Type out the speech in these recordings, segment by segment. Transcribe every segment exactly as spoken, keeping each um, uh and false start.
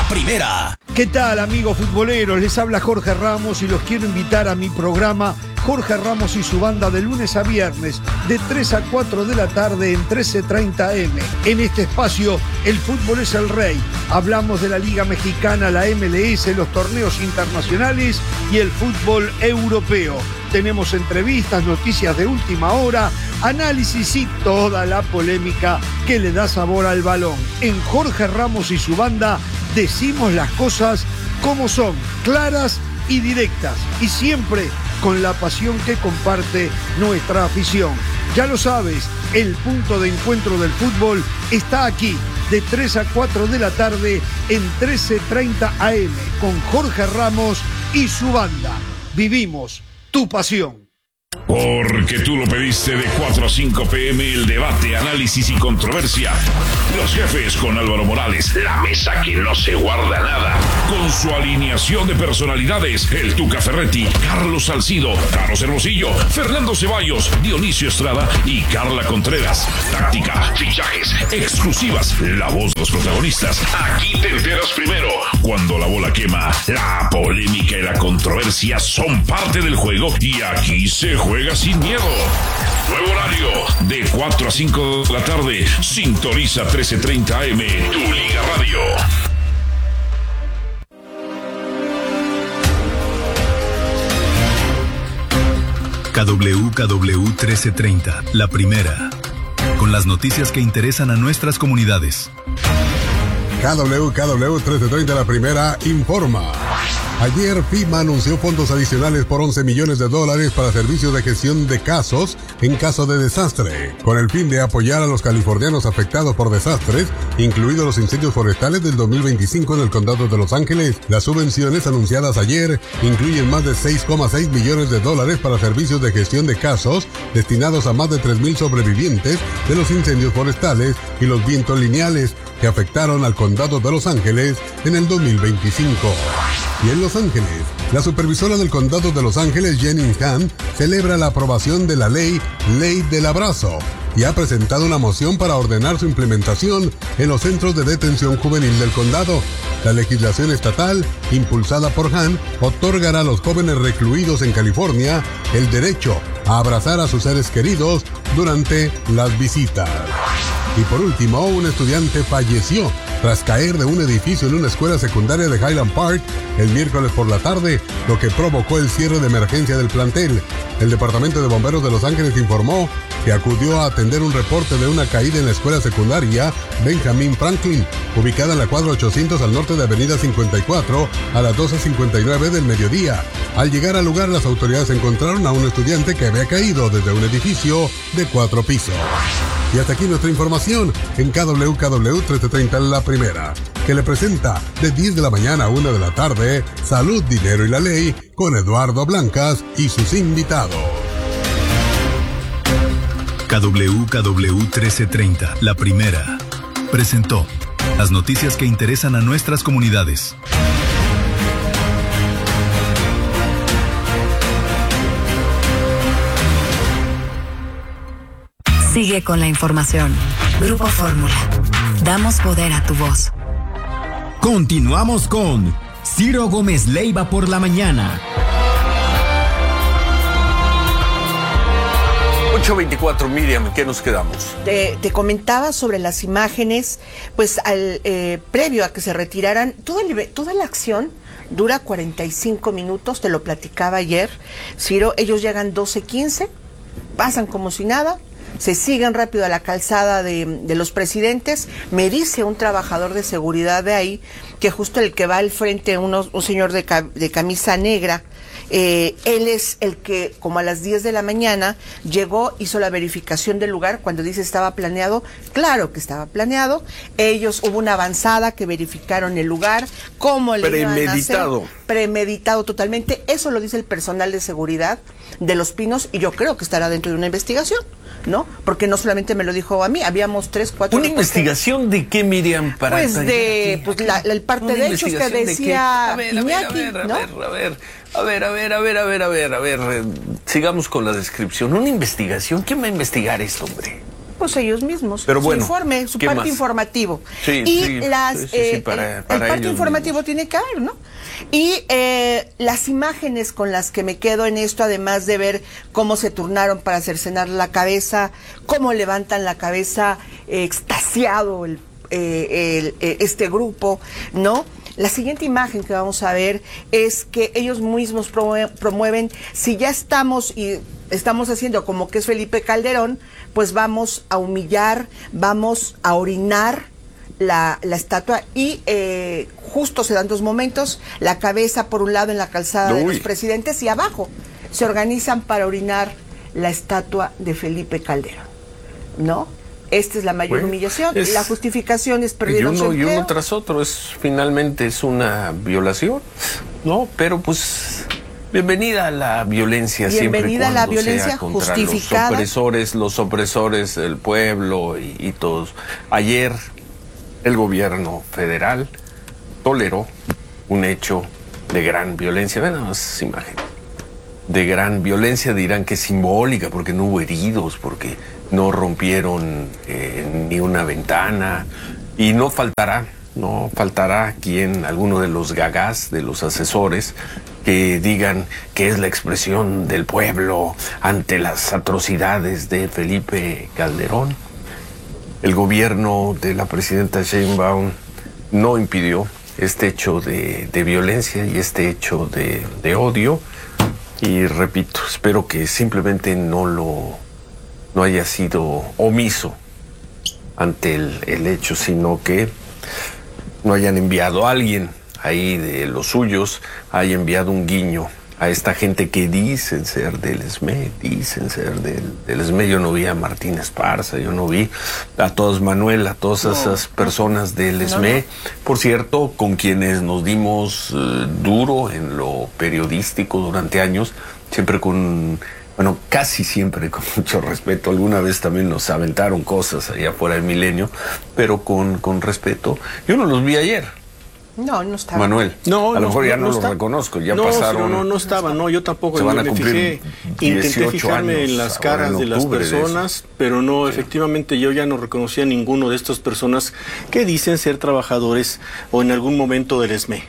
primera. ¿Qué tal, amigos futboleros? Les habla Jorge Ramos y los quiero invitar a mi programa Jorge Ramos y su banda de lunes a viernes de tres a cuatro de la tarde en trece treinta eme. En este espacio, el fútbol es el rey. Hablamos de la Liga Mexicana, la eme ele ese, los torneos internacionales y el fútbol europeo. Tenemos entrevistas, noticias de última hora, análisis y toda la polémica que le da sabor al balón. En Jorge Ramos y su banda decimos las cosas como son, claras y directas, y siempre con la pasión que comparte nuestra afición. Ya lo sabes, el punto de encuentro del fútbol está aquí, de tres a cuatro de la tarde en trece treinta a eme, con Jorge Ramos y su banda. Vivimos tu pasión. Porque tú lo pediste, de cuatro a cinco pe eme, el debate, análisis y controversia. Los jefes con Álvaro Morales, la mesa que no se guarda nada. Con su alineación de personalidades, el Tuca Ferretti, Carlos Salcido, Carlos Hermosillo, Fernando Ceballos, Dionisio Estrada y Carla Contreras. Táctica, fichajes, exclusivas, la voz de los protagonistas. Aquí te enteras primero. Cuando la bola quema, la polémica y la controversia son parte del juego y aquí se juega sin miedo. Nuevo horario, de cuatro a cinco de la tarde. Sintoniza trece treinta a eme, tu Liga Radio. K W K W trece treinta, la primera. Con las noticias que interesan a nuestras comunidades. K W K W trece treinta, la primera, informa. Ayer FEMA anunció fondos adicionales por once millones de dólares para servicios de gestión de casos en caso de desastre, con el fin de apoyar a los californianos afectados por desastres, incluidos los incendios forestales del dos mil veinticinco en el condado de Los Ángeles. Las subvenciones anunciadas ayer incluyen más de seis coma seis millones de dólares para servicios de gestión de casos destinados a más de tres mil sobrevivientes de los incendios forestales y los vientos lineales que afectaron al condado de Los Ángeles en el dos mil veinticinco. Y en Los Ángeles, la supervisora del condado de Los Ángeles, Jenny Han, celebra la aprobación de la ley Ley del Abrazo y ha presentado una moción para ordenar su implementación en los centros de detención juvenil del condado. La legislación estatal, impulsada por Han, otorgará a los jóvenes recluidos en California el derecho a abrazar a sus seres queridos durante las visitas. Y por último, un estudiante falleció tras caer de un edificio en una escuela secundaria de Highland Park el miércoles por la tarde, lo que provocó el cierre de emergencia del plantel. El Departamento de Bomberos de Los Ángeles informó que acudió a atender un reporte de una caída en la escuela secundaria Benjamin Franklin, ubicada en la cuadra ochocientos al norte de Avenida cincuenta y cuatro, a las doce cincuenta y nueve del mediodía. Al llegar al lugar, las autoridades encontraron a un estudiante que había caído desde un edificio de cuatro pisos. Y hasta aquí nuestra información en K W K W trece treinta, la primera, que le presenta de diez de la mañana a una de la tarde, Salud, Dinero y la Ley, con Eduardo Blancas y sus invitados. K W K W trece treinta, la primera, presentó las noticias que interesan a nuestras comunidades. Sigue con la información. Grupo Fórmula. Damos poder a tu voz. Continuamos con Ciro Gómez Leiva por la mañana. ocho veinticuatro, Miriam, ¿en qué nos quedamos? Te, te comentaba sobre las imágenes, pues al eh, previo a que se retiraran, toda, el, toda la acción dura cuarenta y cinco minutos, te lo platicaba ayer, Ciro. Ellos llegan doce quince, pasan como si nada, se siguen rápido a la calzada de, de los Presidentes. Me dice un trabajador de seguridad de ahí que justo el que va al frente, uno, un señor de, de camisa negra, eh, él es el que como a las diez de la mañana llegó, hizo la verificación del lugar. Cuando dice estaba planeado, claro que estaba planeado. Ellos, hubo una avanzada que verificaron el lugar, cómo le iban a hacer. Premeditado. Premeditado totalmente. Eso lo dice el personal de seguridad de Los Pinos y yo creo que estará dentro de una investigación, ¿no? Porque no solamente me lo dijo a mí, habíamos tres, cuatro... ¿Una investigación de qué, Miriam? Para pues de pues la, la, el parte de hechos que decía de Iñaki, a ver, a ver, ¿no? a ver, a ver, a ver, a ver, a ver, a ver, a ver, a ver, sigamos con la descripción. ¿Una investigación? ¿Quién va a investigar esto, hombre? Pues ellos mismos. Pero bueno, su informe, su ¿qué parte más? informativo. Sí, y sí, las, sí, sí, eh, sí, para- el, para el parte ellos informativo mismos. tiene que haber, ¿no? Y eh, las imágenes con las que me quedo en esto, además de ver cómo se turnaron para cercenar la cabeza, cómo levantan la cabeza eh, extasiado el, eh, el, eh, este grupo, ¿no? La siguiente imagen que vamos a ver es que ellos mismos promue- promueven, si ya estamos y estamos haciendo como que es Felipe Calderón, pues vamos a humillar, vamos a orinar la, la estatua y eh, justo se dan dos momentos, la cabeza por un lado en la calzada de Uy. los presidentes y abajo se organizan para orinar la estatua de Felipe Calderón, ¿no? Esta es la mayor Bueno, humillación. es- La justificación es Y perdieron su uno, y empleo. uno tras otro, es finalmente es una violación, ¿no? Pero pues bienvenida a la violencia, Bienvenida a la siempre y cuando violencia sea contra justificada. los opresores, los opresores del pueblo y, y todos. Ayer el gobierno federal toleró un hecho de gran violencia. Ven nada más esa imagen. De gran violencia, dirán que simbólica, porque no hubo heridos, porque no rompieron eh, ni una ventana, y no faltará, no faltará quien, alguno de los gagás, de los asesores, que digan que es la expresión del pueblo ante las atrocidades de Felipe Calderón. El gobierno de la presidenta Sheinbaum no impidió este hecho de, de violencia y este hecho de, de odio. Y repito, espero que simplemente no lo no haya sido omiso ante el, el hecho, sino que no hayan enviado a alguien ahí de los suyos, haya enviado un guiño a esta gente que dicen ser del E S M E, dicen ser del, del E S M E. Yo no vi a Martín Esparza, yo no vi a todos Manuel, a todas No, esas personas del E S no, M E, no. por cierto, con quienes nos dimos eh, duro en lo periodístico durante años, siempre con, bueno, casi siempre con mucho respeto. Alguna vez también nos aventaron cosas allá afuera del Milenio, pero con, con respeto. Yo no los vi ayer. No, no estaba. Manuel, No, a lo no, mejor ya no no, los está. reconozco, ya no, pasaron. No, no, no estaba, no, yo tampoco. Se van yo a me cumplir fijé, intenté dieciocho fijarme años en las ahora caras en de las octubre de personas, pero no, Sí. efectivamente yo ya no reconocía a ninguno de estas personas que dicen ser trabajadores o en algún momento del E S M E.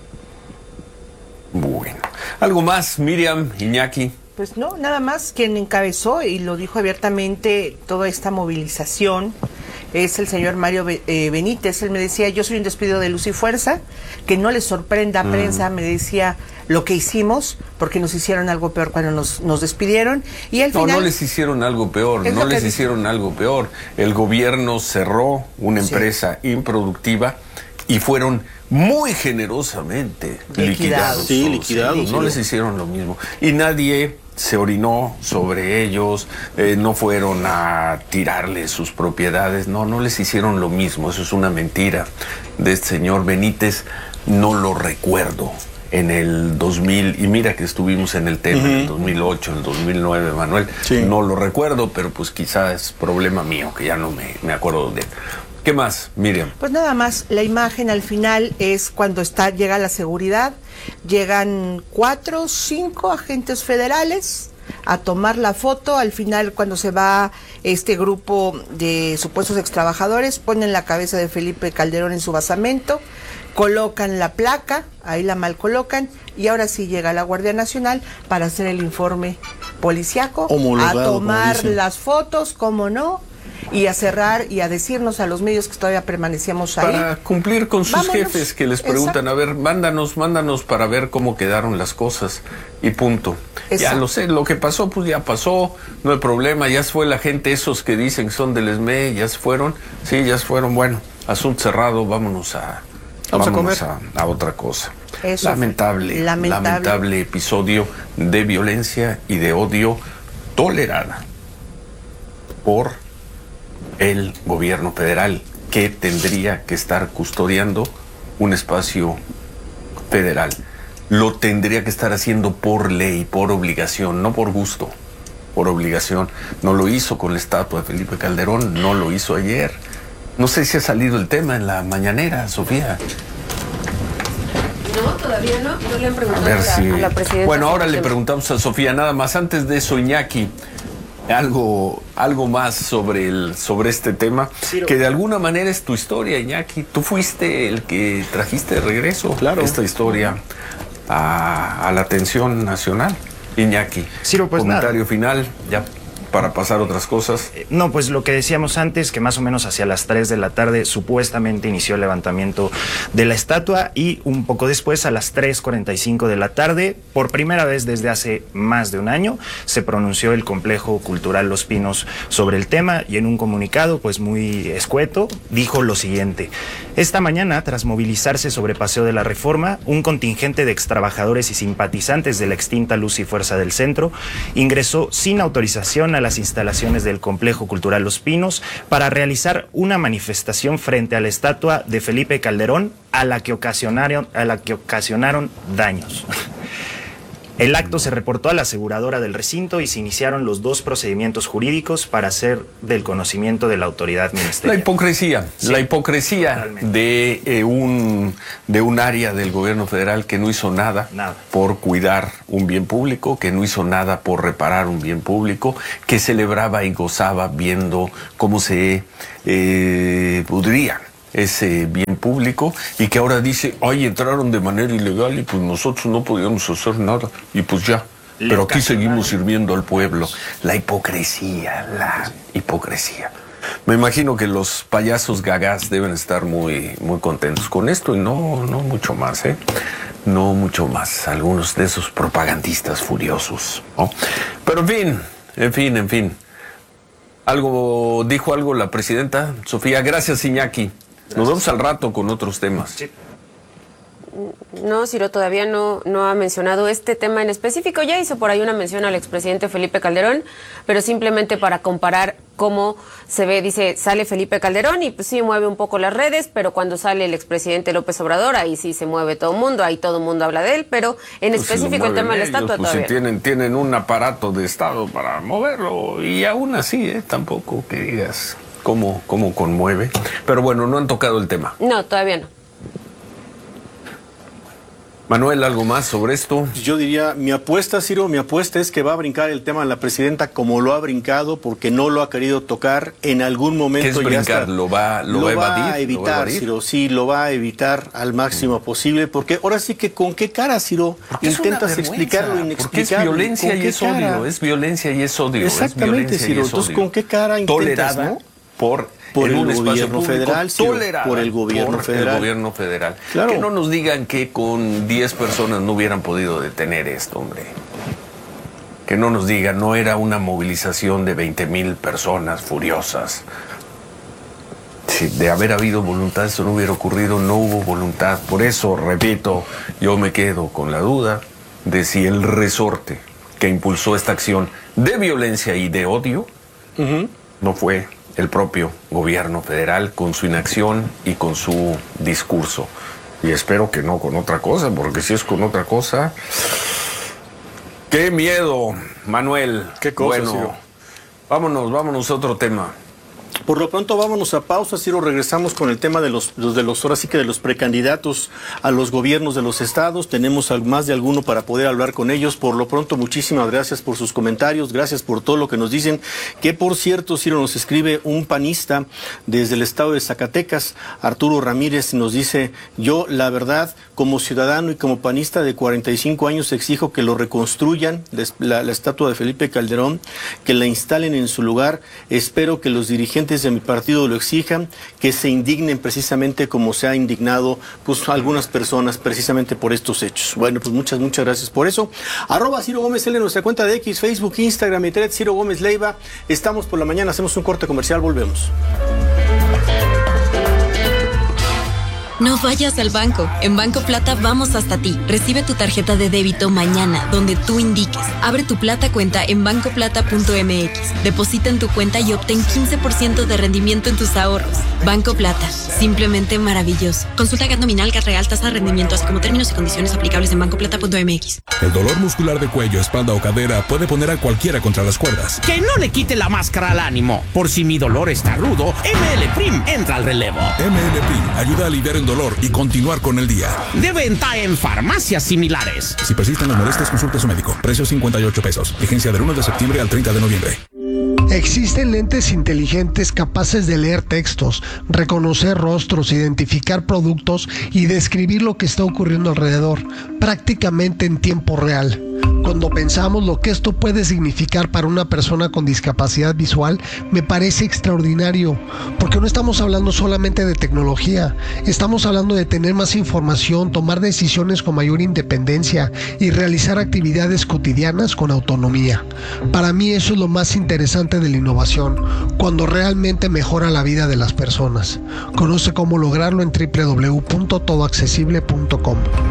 Bueno, algo más, Miriam, Iñaki. Pues no, nada más quien encabezó y lo dijo abiertamente toda esta movilización es el señor Mario Be- eh, Benítez. Él me decía, yo soy un despido de luz y fuerza, que no le sorprenda a Mm. prensa, me decía lo que hicimos, porque nos hicieron algo peor cuando nos, nos despidieron. Y al No, final... no les hicieron algo peor, Es no lo que les dice. hicieron algo peor. El gobierno cerró una Sí. empresa improductiva y fueron muy generosamente Liquidados. liquidados. Sí, todos liquidados, ellos. No sí. les hicieron lo mismo. Y nadie se orinó sobre ellos, eh, no fueron a tirarles sus propiedades, no, no les hicieron lo mismo. Eso es una mentira de este señor Benítez. No lo recuerdo. En el dos mil, y mira que estuvimos en el tema en el dos mil ocho, en el dos mil nueve, Manuel, Sí. no lo recuerdo, pero pues quizás es problema mío, que ya no me, me acuerdo de él. ¿Qué más, Miriam? Pues nada más, la imagen al final es cuando está llega la seguridad, llegan cuatro, cinco agentes federales a tomar la foto. Al final, cuando se va este grupo de supuestos extrabajadores, ponen la cabeza de Felipe Calderón en su basamento, colocan la placa, ahí la mal colocan, y ahora sí llega la Guardia Nacional para hacer el informe policiaco, Homologado, a como tomar dicen. las fotos, cómo no, y a cerrar y a decirnos a los medios que todavía permanecíamos ahí. Para cumplir con sus Vámonos. jefes que les preguntan, Exacto. a ver, mándanos, mándanos para ver cómo quedaron las cosas y punto. Ya Exacto. lo sé, lo que pasó, pues ya pasó, no hay problema, ya se fue la gente, esos que dicen que son del E S M E, ya se fueron, sí, ya se fueron, bueno, asunto cerrado, vámonos a, Vamos a vámonos comer. a, a otra cosa. Eso. Lamentable, Lamentable. lamentable episodio de violencia y de odio tolerada por el gobierno federal, que tendría que estar custodiando un espacio federal. Lo tendría que estar haciendo por ley, por obligación, no por gusto, por obligación. No lo hizo con la estatua de Felipe Calderón, no lo hizo ayer. No sé si ha salido el tema en la mañanera, Sofía. No, todavía no. No le han A preguntado ver a la, si... a la presidenta. Bueno, ahora sobre le el tema. preguntamos a Sofía. Nada más, antes de eso, Iñaki, algo, algo más sobre, el, sobre este tema, Ciro, que de alguna manera es tu historia, Iñaki. Tú fuiste el que trajiste de regreso claro. esta historia a, a la atención nacional. Iñaki, Ciro, pues comentario nada. final, ya para pasar a otras cosas. No, pues lo que decíamos antes, que más o menos hacia las tres de la tarde supuestamente inició el levantamiento de la estatua y un poco después, a las tres cuarenta y cinco de la tarde, por primera vez desde hace más de un año, se pronunció el Complejo Cultural Los Pinos sobre el tema y en un comunicado pues muy escueto dijo lo siguiente: esta mañana, tras movilizarse sobre Paseo de la Reforma, un contingente de extrabajadores y simpatizantes de la extinta Luz y Fuerza del Centro ingresó sin autorización a las instalaciones del Complejo Cultural Los Pinos para realizar una manifestación frente a la estatua de Felipe Calderón a la que ocasionaron, a la que ocasionaron daños. El acto se reportó a la aseguradora del recinto y se iniciaron los dos procedimientos jurídicos para hacer del conocimiento de la autoridad ministerial. La hipocresía, sí, la hipocresía totalmente. de eh, un de un área del gobierno federal que no hizo nada, nada por cuidar un bien público, que no hizo nada por reparar un bien público, que celebraba y gozaba viendo cómo se eh, pudría ese bien público, y que ahora dice, ay, entraron de manera ilegal y pues nosotros no podíamos hacer nada, y pues ya, Le pero aquí seguimos sirviendo al pueblo. La hipocresía, la hipocresía. Me imagino que los payasos gagás deben estar muy, muy contentos con esto, y no, no mucho más, ¿eh? No mucho más, algunos de esos propagandistas furiosos, ¿no? Pero en fin, en fin, en fin. Algo, dijo algo la presidenta Sofía. Gracias, Iñaki. Nos vemos al rato con otros temas. Sí. No, Ciro todavía no, no ha mencionado este tema en específico. Ya hizo por ahí una mención al expresidente Felipe Calderón, pero simplemente para comparar cómo se ve, dice, sale Felipe Calderón y pues sí mueve un poco las redes, pero cuando sale el expresidente López Obrador, ahí sí se mueve todo el mundo, ahí todo el mundo habla de él, pero en pues específico si el tema de la estatua pues todavía. Si tienen, tienen un aparato de Estado para moverlo, y aún así, ¿eh? Tampoco que digas cómo, cómo conmueve. Pero bueno, no han tocado el tema. No, todavía no. Manuel, ¿algo más sobre esto? Yo diría, mi apuesta, Ciro, mi apuesta es que va a brincar el tema de la presidenta como lo ha brincado, porque no lo ha querido tocar en algún momento. ¿Qué es brincar? Ya está, ¿Lo va, lo lo va a evadir? Va a evitar, ¿Lo va a evadir? Ciro, sí, lo va a evitar al máximo mm. posible, porque ahora sí que con qué cara, Ciro, intentas explicar lo inexplicable. Porque es violencia y es cara? odio, es violencia y es odio. Exactamente, es Ciro, entonces ¿con qué cara intentas, tolerada, ¿no? por... Por el, un gobierno federal, Ciro, por el gobierno por federal. el gobierno federal. Claro. Que no nos digan que con diez personas no hubieran podido detener esto, hombre. Que no nos digan, no era una movilización de veinte mil personas furiosas. Si de haber habido voluntad eso no hubiera ocurrido, no hubo voluntad. Por eso, repito, yo me quedo con la duda de si el resorte que impulsó esta acción de violencia y de odio uh-huh. no fue el propio gobierno federal, con su inacción y con su discurso. Y espero que no con otra cosa, porque si es con otra cosa... ¡Qué miedo, Manuel! ¡Qué cosa, bueno, Ciro! Vámonos, vámonos a otro tema. Por lo pronto vámonos a pausa, Ciro, regresamos con el tema de los, de los, ahora sí que de los precandidatos a los gobiernos de los estados. Tenemos más de alguno para poder hablar con ellos. Por lo pronto, muchísimas gracias por sus comentarios, gracias por todo lo que nos dicen. Que por cierto, Ciro, nos escribe un panista desde el estado de Zacatecas, Arturo Ramírez, nos dice: yo, la verdad, como ciudadano y como panista de cuarenta y cinco años, exijo que lo reconstruyan, la, la estatua de Felipe Calderón, que la instalen en su lugar. Espero que los dirigentes de mi partido lo exijan, que se indignen precisamente como se ha indignado pues algunas personas precisamente por estos hechos. Bueno, pues muchas, muchas gracias por eso. Arroba Ciro Gómez L en nuestra cuenta de X, Facebook, Instagram y Threads, Ciro Gómez Leiva. Estamos por la mañana, hacemos un corte comercial, volvemos. No vayas al banco. En Banco Plata vamos hasta ti. Recibe tu tarjeta de débito mañana, donde tú indiques. Abre tu Plata cuenta en banco plata punto m x. Deposita en tu cuenta y obtén quince por ciento de rendimiento en tus ahorros. Banco Plata. Simplemente maravilloso. Consulta G A T nominal, G A T real, tasa de rendimiento, así como términos y condiciones aplicables en banco plata punto m x. El dolor muscular de cuello, espalda o cadera puede poner a cualquiera contra las cuerdas. Que no le quite la máscara al ánimo. Por si mi dolor está rudo, M L Prim entra al relevo. M L Prim ayuda a aliviar el dolor y continuar con el día. De venta en farmacias similares. Si persisten las molestias, consulte a su médico. Precio cincuenta y ocho pesos. Vigencia del uno de septiembre al treinta de noviembre. Existen lentes inteligentes capaces de leer textos, reconocer rostros, identificar productos y describir lo que está ocurriendo alrededor, prácticamente en tiempo real. Cuando pensamos lo que esto puede significar para una persona con discapacidad visual, me parece extraordinario, porque no estamos hablando solamente de tecnología, estamos hablando de tener más información, tomar decisiones con mayor independencia y realizar actividades cotidianas con autonomía. Para mí eso es lo más interesante de la innovación, cuando realmente mejora la vida de las personas. Conoce cómo lograrlo en doble u doble u doble u punto todo accesible punto com.